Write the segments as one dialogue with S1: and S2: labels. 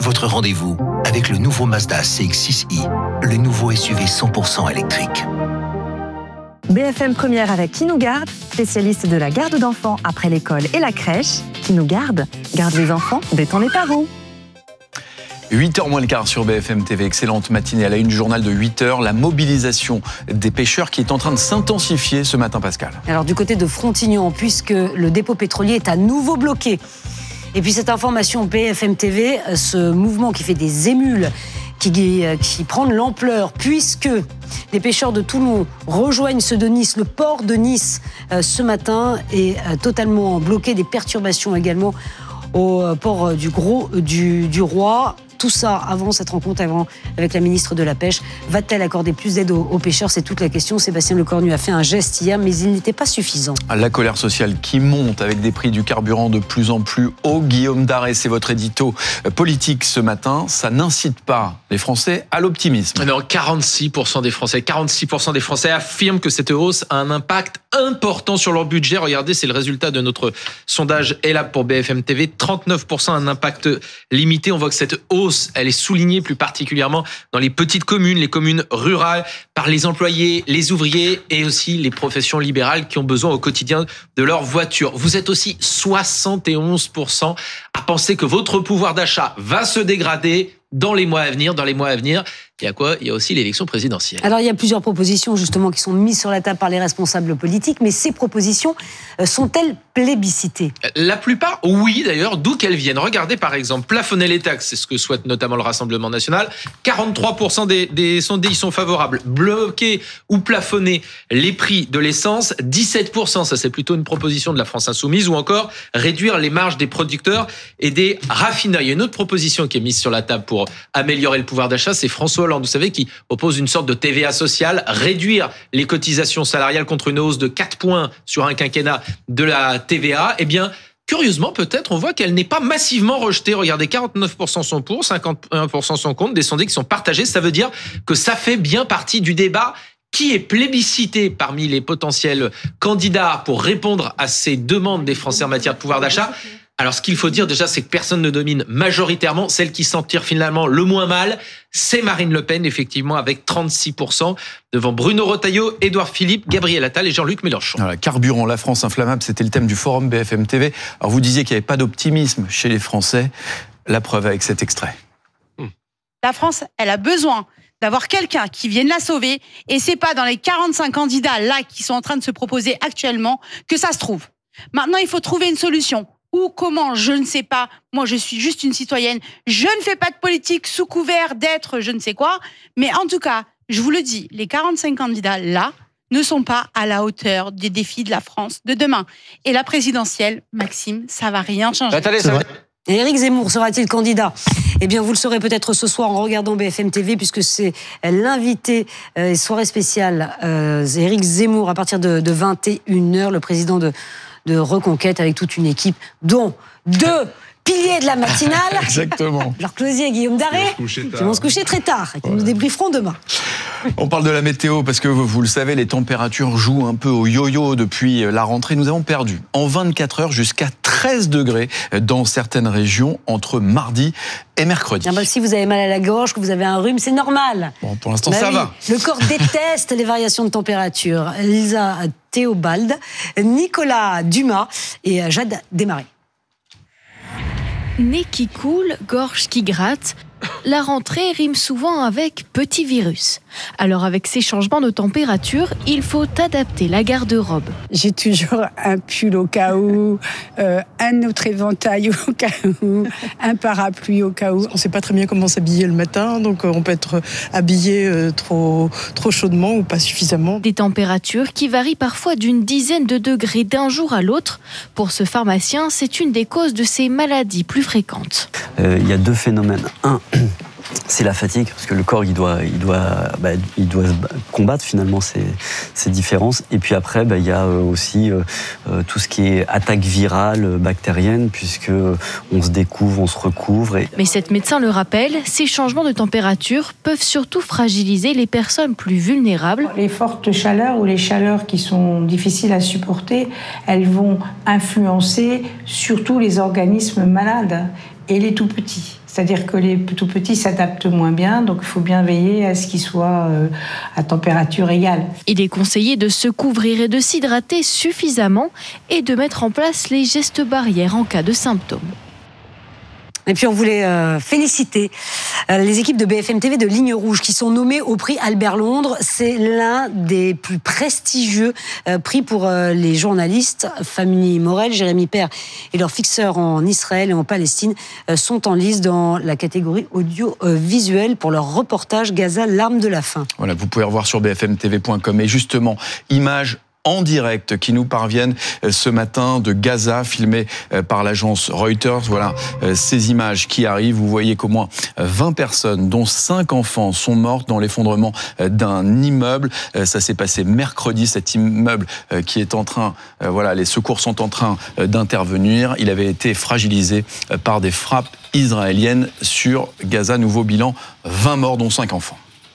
S1: Votre rendez-vous avec le nouveau Mazda CX-6i, le nouveau SUV 100% électrique.
S2: BFM Première avec Qui nous garde, spécialiste de la garde d'enfants après l'école et la crèche. Qui nous garde les enfants, détend les parents.
S3: 8h moins le quart sur BFM TV, excellente matinée à la une du journal de 8h, la mobilisation des pêcheurs qui est en train de s'intensifier ce matin, Pascal.
S4: Alors du côté de Frontignan, puisque le dépôt pétrolier est à nouveau bloqué. Et puis cette information BFM TV, ce mouvement qui fait des émules, qui prend de l'ampleur, puisque les pêcheurs de Toulon rejoignent ceux de Nice, le port de Nice ce matin est totalement bloqué, des perturbations également au port du Roi. Tout ça avant cette rencontre avec la ministre de la Pêche. Va-t-elle accorder plus d'aide aux pêcheurs ? C'est toute la question. Sébastien Lecornu a fait un geste hier, mais il n'était pas suffisant.
S3: La colère sociale qui monte avec des prix du carburant de plus en plus hauts. Guillaume Daré, c'est votre édito politique ce matin. Ça n'incite pas les Français à l'optimisme.
S5: Non, 46% des Français affirment que cette hausse a un impact important sur leur budget. Regardez, c'est le résultat de notre sondage ELAB pour BFM TV. 39% un impact limité. On voit que cette hausse, elle est soulignée plus particulièrement dans les petites communes, les communes rurales, par les employés, les ouvriers et aussi les professions libérales qui ont besoin au quotidien de leur voiture. Vous êtes aussi 71% à penser que votre pouvoir d'achat va se dégrader dans les mois à venir. Il y a quoi ? Il y a aussi l'élection présidentielle.
S4: Alors, il y a plusieurs propositions, justement, qui sont mises sur la table par les responsables politiques, mais ces propositions sont-elles plébiscitées ?
S5: La plupart, oui, d'ailleurs, d'où qu'elles viennent. Regardez, par exemple, plafonner les taxes, c'est ce que souhaite notamment le Rassemblement national. 43% des sondés y sont favorables. Bloquer ou plafonner les prix de l'essence, 17%, ça c'est plutôt une proposition de la France Insoumise, ou encore réduire les marges des producteurs et des raffineurs. Il y a une autre proposition qui est mise sur la table pour améliorer le pouvoir d'achat, c'est François Hollande, vous savez, qui oppose une sorte de TVA sociale, réduire les cotisations salariales contre une hausse de 4 points sur un quinquennat de la TVA. Eh bien, curieusement, peut-être, on voit qu'elle n'est pas massivement rejetée. Regardez, 49% sont pour, 51% sont contre, des sondés qui sont partagés. Ça veut dire que ça fait bien partie du débat qui est plébiscité parmi les potentiels candidats pour répondre à ces demandes des Français en matière de pouvoir d'achat. Alors, ce qu'il faut dire déjà, c'est que personne ne domine majoritairement. Celle qui s'en tire finalement le moins mal, c'est Marine Le Pen, effectivement, avec 36%, devant Bruno Retailleau, Édouard Philippe, Gabriel Attal et Jean-Luc Mélenchon.
S3: Voilà, carburant, la France inflammable, c'était le thème du forum BFM TV. Alors, vous disiez qu'il n'y avait pas d'optimisme chez les Français. La preuve avec cet extrait.
S6: La France, elle a besoin d'avoir quelqu'un qui vienne la sauver. Et c'est pas dans les 45 candidats là qui sont en train de se proposer actuellement que ça se trouve. Maintenant, il faut trouver une solution. Ou comment, je ne sais pas. Moi, je suis juste une citoyenne. Je ne fais pas de politique sous couvert d'être je ne sais quoi. Mais en tout cas, je vous le dis, les 45 candidats là ne sont pas à la hauteur des défis de la France de demain. Et la présidentielle, Maxime, ça va rien changer.
S4: Et Éric Zemmour sera-t-il candidat ? Eh bien, vous le saurez peut-être ce soir en regardant BFM TV, puisque c'est l'invité soirée spéciale Éric Zemmour à partir de 21h, le président de Reconquête, avec toute une équipe, dont 2 piliers de la matinale.
S3: Exactement.
S4: Jean Closier et Guillaume Daré, qui vont se coucher très tard et qui nous débrieferont demain.
S3: On parle de la météo parce que vous le savez, les températures jouent un peu au yo-yo depuis la rentrée. Nous avons perdu en 24 heures jusqu'à 13 degrés dans certaines régions entre mardi et mercredi.
S4: Si vous avez mal à la gorge, que vous avez un rhume, c'est normal.
S3: Bon, pour l'instant, ça va.
S4: Le corps déteste les variations de température. Lisa Théobald, Nicolas Dumas et Jade Desmarais.
S7: Nez qui coule, gorge qui gratte, la rentrée rime souvent avec petit virus. Alors avec ces changements de température, il faut adapter la garde-robe.
S8: J'ai toujours un pull au cas où, un autre éventail au cas où, un parapluie au cas où.
S9: On ne sait pas très bien comment s'habiller le matin, donc on peut être habillé trop chaudement ou pas suffisamment.
S7: Des températures qui varient parfois d'une dizaine de degrés d'un jour à l'autre. Pour ce pharmacien, c'est une des causes de ces maladies plus fréquentes.
S10: Il y a 2 phénomènes. Un, c'est la fatigue, parce que le corps il doit combattre finalement ces différences. Et puis après, il y a aussi tout ce qui est attaque virale, bactérienne, puisque on se découvre, on se recouvre.
S7: Mais cette médecin le rappelle, ces changements de température peuvent surtout fragiliser les personnes plus vulnérables.
S11: Les fortes chaleurs ou les chaleurs qui sont difficiles à supporter, elles vont influencer surtout les organismes malades et les tout petits. C'est-à-dire que les tout petits s'adaptent moins bien, donc il faut bien veiller à ce qu'ils soient à température égale.
S7: Il est conseillé de se couvrir et de s'hydrater suffisamment et de mettre en place les gestes barrières en cas de symptômes.
S4: Et puis on voulait féliciter les équipes de BFM TV de Ligne Rouge qui sont nommées au prix Albert Londres. C'est l'un des plus prestigieux prix pour les journalistes. Famille Morel, Jérémy Père et leurs fixeurs en Israël et en Palestine sont en lice dans la catégorie audiovisuel pour leur reportage Gaza, l'arme de la faim.
S3: Voilà, vous pouvez revoir sur bfmtv.com. Et justement, images en direct qui nous parviennent ce matin de Gaza, filmées par l'agence Reuters. Voilà ces images qui arrivent. Vous voyez qu'au moins 20 personnes, dont 5 enfants, sont mortes dans l'effondrement d'un immeuble. Ça s'est passé mercredi, cet immeuble qui est en train, voilà, les secours sont en train d'intervenir. Il avait été fragilisé par des frappes israéliennes sur Gaza. Nouveau bilan, 20 morts, dont 5 enfants.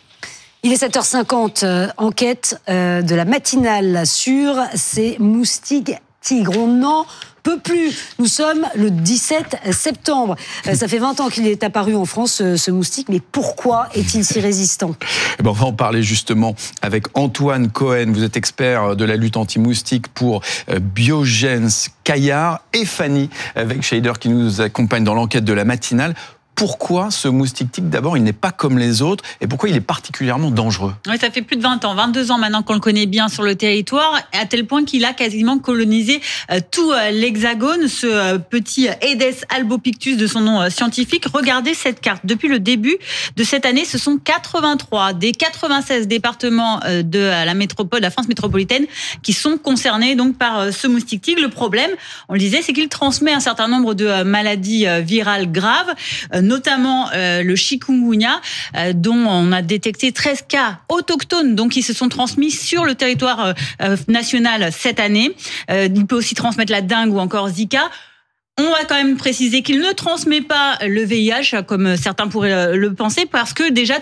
S4: Il est 7h50, enquête de la matinale sur ces moustiques tigres. On n'en peut plus. Nous sommes le 17 septembre. Ça fait 20 ans qu'il est apparu en France, ce moustique, mais pourquoi est-il si résistant ?
S3: On va en parler justement avec Antoine Cohen. Vous êtes expert de la lutte anti-moustique pour Biogens Caillard, et Fanny avec Shader qui nous accompagne dans l'enquête de la matinale. Pourquoi ce moustique tigre, d'abord, il n'est pas comme les autres, et pourquoi il est particulièrement dangereux ?
S12: Oui, ça fait plus de 20 ans, 22 ans maintenant qu'on le connaît bien sur le territoire, à tel point qu'il a quasiment colonisé tout l'Hexagone, ce petit Aedes albopictus de son nom scientifique. Regardez cette carte. Depuis le début de cette année, ce sont 83 des 96 départements de la métropole, de la France métropolitaine, qui sont concernés donc par ce moustique tigre. Le problème, on le disait, c'est qu'il transmet un certain nombre de maladies virales graves, notamment le chikungunya, dont on a détecté 13 cas autochtones, donc qui se sont transmis sur le territoire national cette année. Il peut aussi transmettre la dengue ou encore Zika. On va quand même préciser qu'il ne transmet pas le VIH, comme certains pourraient le penser, parce que déjà,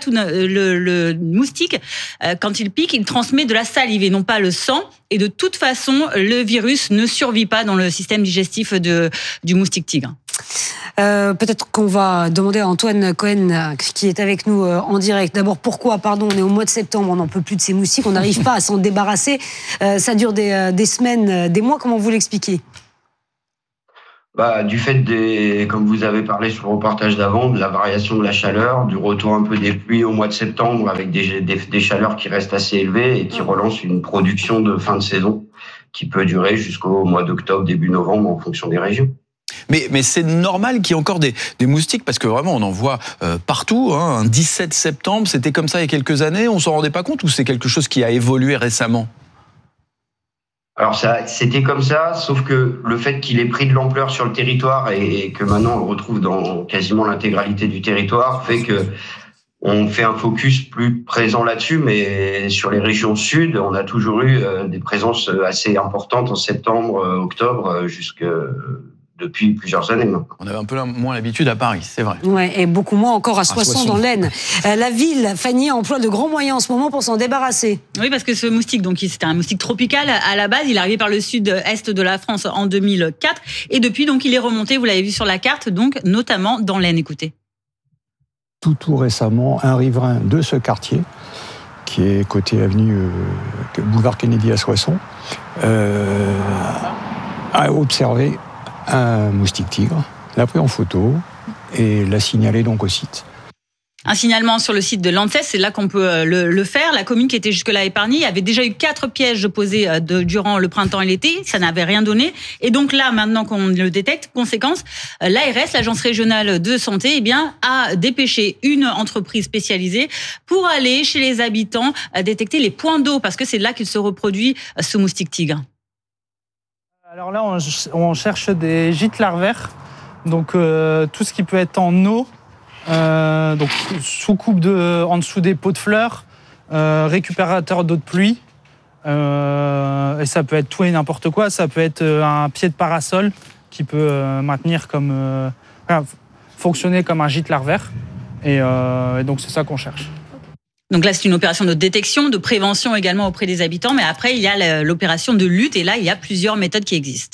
S12: le moustique, quand il pique, il transmet de la salive et non pas le sang. Et de toute façon, le virus ne survit pas dans le système digestif du moustique tigre.
S4: Peut-être qu'on va demander à Antoine Cohen, qui est avec nous en direct. D'abord, pourquoi, on est au mois de septembre, on n'en peut plus de ces moustiques, on n'arrive pas à s'en débarrasser. Ça dure des semaines, des mois, comment vous l'expliquez ?
S13: Du fait comme vous avez parlé sur le reportage d'avant, de la variation de la chaleur, du retour un peu des pluies au mois de septembre avec des chaleurs qui restent assez élevées et qui relancent une production de fin de saison qui peut durer jusqu'au mois d'octobre, début novembre en fonction des régions.
S3: Mais c'est normal qu'il y ait encore des moustiques, parce que vraiment on en voit partout. Un 17 septembre, c'était comme ça il y a quelques années, on s'en rendait pas compte, ou c'est quelque chose qui a évolué récemment ?
S13: Alors c'était comme ça, sauf que le fait qu'il ait pris de l'ampleur sur le territoire et que maintenant on le retrouve dans quasiment l'intégralité du territoire fait que on fait un focus plus présent là-dessus, mais sur les régions sud, on a toujours eu des présences assez importantes en septembre, octobre, depuis plusieurs années maintenant.
S3: On avait un peu moins l'habitude à Paris, c'est vrai.
S4: Ouais, et beaucoup moins encore à Soissons dans l'Aisne. La ville, Fanny, emploie de grands moyens en ce moment pour s'en débarrasser.
S12: Oui, parce que ce moustique, donc c'était un moustique tropical à la base, il est arrivé par le sud-est de la France en 2004, et depuis, donc, il est remonté, vous l'avez vu sur la carte, donc notamment dans l'Aisne. Écoutez.
S14: Tout récemment, un riverain de ce quartier, qui est côté avenue boulevard Kennedy à Soissons, a observé un moustique tigre, l'a pris en photo et l'a signalé donc au site.
S12: Un signalement sur le site de l'ANSES, c'est là qu'on peut le faire. La commune qui était jusque-là épargnée avait déjà eu 4 pièges posés durant le printemps et l'été, ça n'avait rien donné. Et donc là, maintenant qu'on le détecte, conséquence, l'ARS, l'Agence régionale de santé, a dépêché une entreprise spécialisée pour aller chez les habitants détecter les points d'eau, parce que c'est là qu'il se reproduit ce moustique tigre.
S15: Alors là, on cherche des gîtes larvaires, donc tout ce qui peut être en eau, donc sous-coupe en dessous des pots de fleurs, récupérateur d'eau de pluie, et ça peut être tout et n'importe quoi. Ça peut être un pied de parasol qui peut fonctionner comme un gîte larvaire, et donc c'est ça qu'on cherche.
S12: Donc là, c'est une opération de détection, de prévention également auprès des habitants, mais après, il y a l'opération de lutte, et là, il y a plusieurs méthodes qui existent.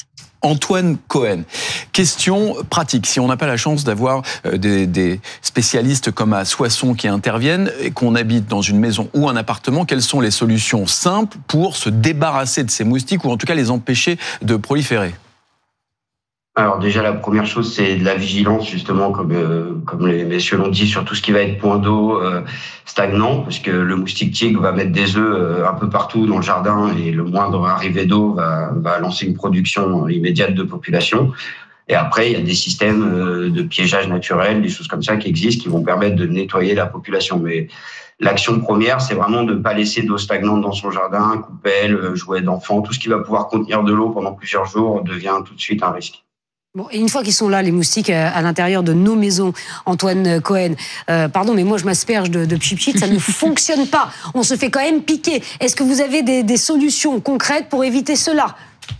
S3: Antoine Cohen. Question pratique. Si on n'a pas la chance d'avoir des spécialistes comme à Soissons qui interviennent et qu'on habite dans une maison ou un appartement, quelles sont les solutions simples pour se débarrasser de ces moustiques ou en tout cas les empêcher de proliférer ?
S13: Alors déjà, la première chose, c'est de la vigilance, justement, comme les messieurs l'ont dit, sur tout ce qui va être point d'eau stagnant, parce que le moustique tigre va mettre des œufs un peu partout dans le jardin et le moindre arrivée d'eau va lancer une production immédiate de population. Et après, il y a des systèmes de piégeage naturel, des choses comme ça qui existent, qui vont permettre de nettoyer la population. Mais l'action première, c'est vraiment de ne pas laisser d'eau stagnante dans son jardin, coupelle, jouets d'enfants, tout ce qui va pouvoir contenir de l'eau pendant plusieurs jours devient tout de suite un risque.
S4: Bon, et une fois qu'ils sont là, les moustiques, à l'intérieur de nos maisons, Antoine Cohen, pardon, mais moi je m'asperge de pchit, ça ne fonctionne pas. On se fait quand même piquer. Est-ce que vous avez des solutions concrètes pour éviter cela ?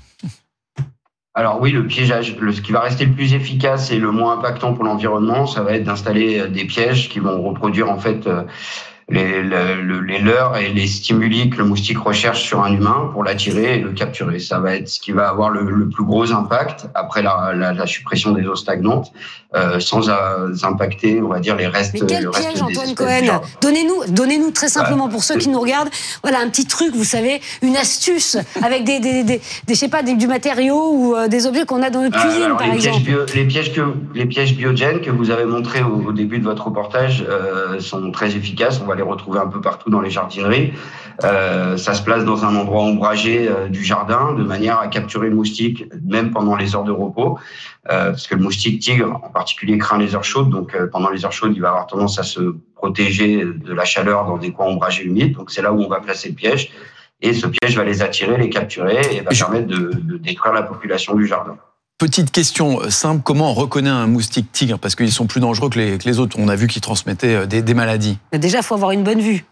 S13: Alors oui, le piégeage, ce qui va rester le plus efficace et le moins impactant pour l'environnement, ça va être d'installer des pièges qui vont reproduire en fait les leurres et les stimuli que le moustique recherche sur un humain pour l'attirer et le capturer. Ça va être ce qui va avoir le plus gros impact après la suppression des eaux stagnantes, sans impacter, on va dire, les restes.
S4: Mais quel piège, Antoine Cohen ? Donnez-nous très simplement, pour ceux qui nous regardent, voilà un petit truc, vous savez, une astuce avec je sais pas, du matériau ou des objets qu'on a dans notre cuisine,
S13: alors,
S4: par exemple.
S13: Les pièges biogènes que vous avez montrés au début de votre reportage sont très efficaces. On va les retrouver un peu partout dans les jardineries. Ça se place dans un endroit ombragé du jardin, de manière à capturer le moustique, même pendant les heures de repos, parce que le moustique tigre, en particulier, craint les heures chaudes. Donc, pendant les heures chaudes, il va avoir tendance à se protéger de la chaleur dans des coins ombragés humides. Donc, c'est là où on va placer le piège. Et ce piège va les attirer, les capturer et va permettre de détruire la population du jardin.
S3: Petite question simple, comment on reconnaît un moustique tigre ? Parce qu'ils sont plus dangereux que les autres. On a vu qu'ils transmettaient des maladies.
S4: Déjà, il faut avoir une bonne vue.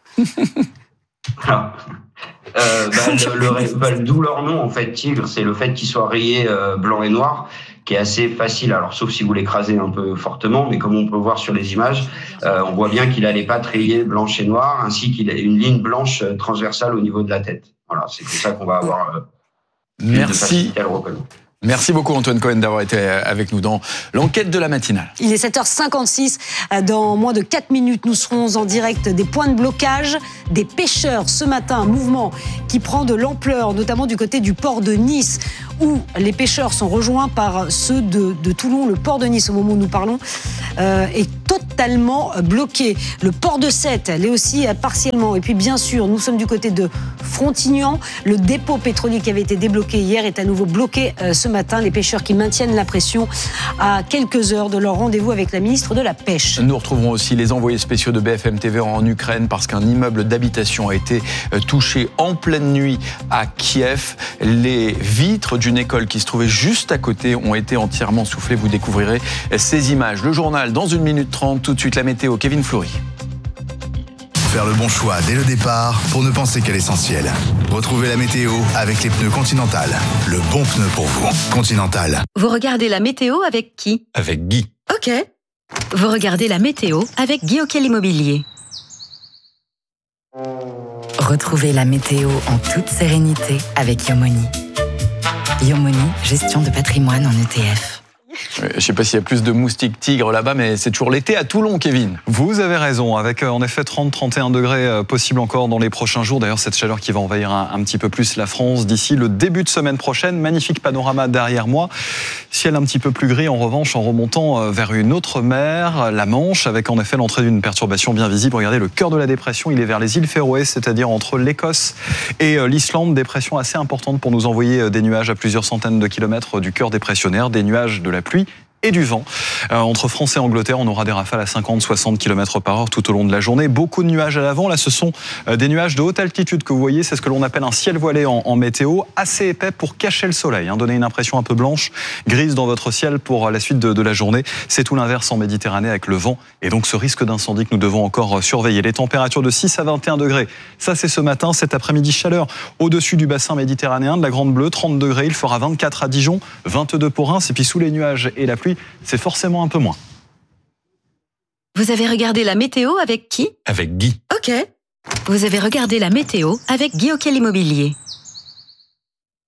S13: D'où leur nom, en fait, tigre, c'est le fait qu'il soit rayé blanc et noir, qui est assez facile. Alors, sauf si vous l'écrasez un peu fortement, mais comme on peut voir sur les images, on voit bien qu'il a les pattes rayées blanches et noires, ainsi qu'il a une ligne blanche transversale au niveau de la tête. Voilà, c'est comme ça qu'on va avoir plus de facilité à le reconnaître.
S3: Merci beaucoup Antoine Cohen d'avoir été avec nous dans l'enquête de la matinale.
S4: Il est 7h56. Dans moins de 4 minutes, nous serons en direct des points de blocage des pêcheurs. Ce matin, un mouvement qui prend de l'ampleur, notamment du côté du port de Nice, où les pêcheurs sont rejoints par ceux de Toulon. Le port de Nice, au moment où nous parlons, est totalement bloqué. Le port de Sète l'est aussi partiellement. Et puis bien sûr, nous sommes du côté de Frontignan. Le dépôt pétrolier qui avait été débloqué hier est à nouveau bloqué ce matin. Les pêcheurs qui maintiennent la pression à quelques heures de leur rendez-vous avec la ministre de la Pêche.
S3: Nous retrouverons aussi les envoyés spéciaux de BFM TV en Ukraine parce qu'un immeuble d'habitation a été touché en pleine nuit à Kiev. Les vitres d'une école qui se trouvait juste à côté ont été entièrement soufflées. Vous découvrirez ces images. Le journal dans 1 minute 30. Tout de suite la météo. Kevin Fleury.
S16: Faire le bon choix dès le départ pour ne penser qu'à l'essentiel. Retrouvez la météo avec les pneus Continental. Le bon pneu pour vous. Continental.
S17: Vous regardez la météo avec qui ?
S16: Avec Guy.
S17: Ok. Vous regardez la météo avec Guy Auquel Immobilier. Retrouvez la météo en toute sérénité avec Yomoni. Yomoni, gestion de patrimoine en ETF.
S3: Je ne sais pas s'il y a plus de moustiques tigres là-bas, mais c'est toujours l'été à Toulon, Kevin.
S18: Vous avez raison, avec en effet 30-31 degrés possibles encore dans les prochains jours. D'ailleurs, cette chaleur qui va envahir un petit peu plus la France d'ici le début de semaine prochaine. Magnifique panorama derrière moi. Ciel un petit peu plus gris en revanche en remontant vers une autre mer, la Manche, avec en effet l'entrée d'une perturbation bien visible. Regardez, le cœur de la dépression, il est vers les îles Féroé, c'est-à-dire entre l'Écosse et l'Islande. Dépression assez importante pour nous envoyer des nuages à plusieurs centaines de kilomètres du cœur dépressionnaire, des nuages de la pluie et du vent. Entre France et Angleterre, on aura des rafales à 50-60 km/h tout au long de la journée. Beaucoup de nuages à l'avant. Là, ce sont des nuages de haute altitude que vous voyez. C'est ce que l'on appelle un ciel voilé en météo, assez épais pour cacher le soleil, donner une impression un peu blanche, grise dans votre ciel pour la suite de la journée. C'est tout l'inverse en Méditerranée avec le vent et donc ce risque d'incendie que nous devons encore surveiller. Les températures de 6 à 21 degrés, ça c'est ce matin. Cet après-midi, chaleur au-dessus du bassin méditerranéen, de la Grande Bleue, 30 degrés. Il fera 24 à Dijon, 22 pour Reims. Et puis sous les nuages et la pluie, c'est forcément un peu moins.
S17: Vous avez regardé la météo avec qui ?
S16: Avec Guy.
S17: Ok. Vous avez regardé la météo avec Guy Auquel Immobilier.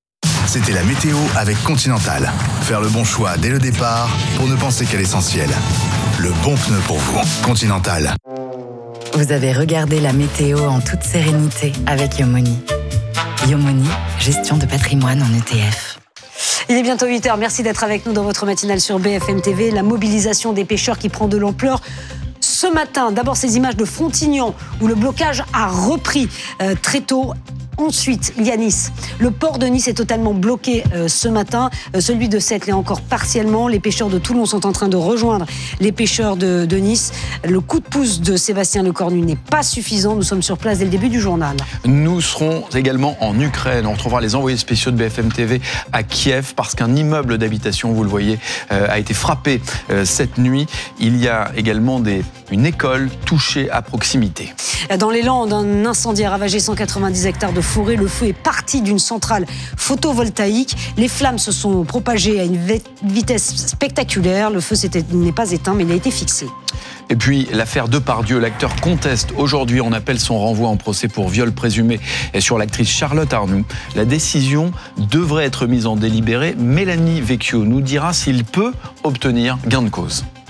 S16: C'était la météo avec Continental. Faire le bon choix dès le départ pour ne penser qu'à l'essentiel. Le bon pneu pour vous. Continental.
S17: Vous avez regardé la météo en toute sérénité avec Yomoni. Yomoni, gestion de patrimoine en ETF.
S4: Il est bientôt 8h. Merci d'être avec nous dans votre matinale sur BFM TV. La mobilisation des pêcheurs qui prend de l'ampleur. Ce matin, d'abord ces images de Frontignan où le blocage a repris très tôt. Ensuite, il y a Nice. Le port de Nice est totalement bloqué ce matin. Celui de Sète l'est encore partiellement. Les pêcheurs de Toulon sont en train de rejoindre les pêcheurs de Nice. Le coup de pouce de Sébastien Lecornu n'est pas suffisant. Nous sommes sur place dès le début du journal.
S3: Nous serons également en Ukraine. On retrouvera les envoyés spéciaux de BFM TV à Kiev parce qu'un immeuble d'habitation, vous le voyez, a été frappé cette nuit. Il y a également une école touchée à proximité.
S4: Dans les Landes, un incendie a ravagé 190 hectares de forêt. Le feu est parti d'une centrale photovoltaïque. Les flammes se sont propagées à une vitesse spectaculaire. Le feu n'est pas éteint, mais il a été fixé.
S3: Et puis, l'affaire Depardieu, l'acteur conteste aujourd'hui, on appelle son renvoi en procès pour viol présumé sur l'actrice Charlotte Arnoux. La décision devrait être mise en délibéré. Mélanie Vecchio nous dira s'il peut obtenir gain de cause.